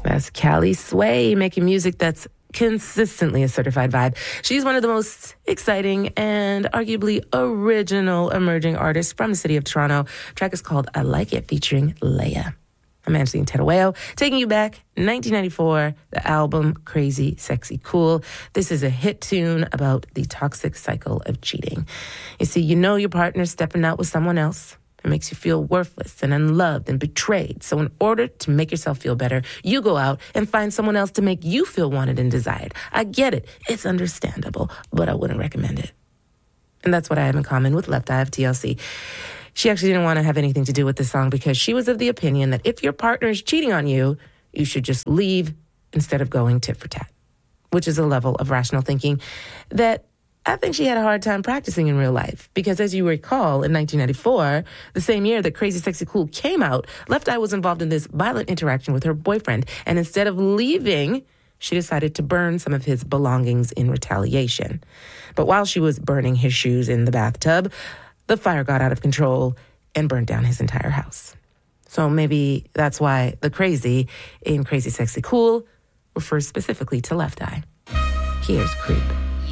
That's Callie Sway making music that's consistently a certified vibe. She's one of the most exciting and arguably original emerging artists from the city of Toronto. The track is called I Like It, featuring Leia. I'm Angeline Tedaweo, taking you back 1994, the album Crazy Sexy Cool. This is a hit tune about the toxic cycle of cheating. You see, you know your partner's stepping out with someone else. It makes you feel worthless and unloved and betrayed. So in order to make yourself feel better, you go out and find someone else to make you feel wanted and desired. I get it. It's understandable, but I wouldn't recommend it. And that's what I have in common with Left Eye of TLC. She actually didn't want to have anything to do with this song because she was of the opinion that if your partner is cheating on you, you should just leave instead of going tit for tat, which is a level of rational thinking that I think she had a hard time practicing in real life because, as you recall, in 1994, the same year that Crazy Sexy Cool came out, Left Eye was involved in this violent interaction with her boyfriend, and instead of leaving, she decided to burn some of his belongings in retaliation. But while she was burning his shoes in the bathtub, the fire got out of control and burned down his entire house. So maybe that's why the crazy in Crazy Sexy Cool refers specifically to Left Eye. Here's Creep.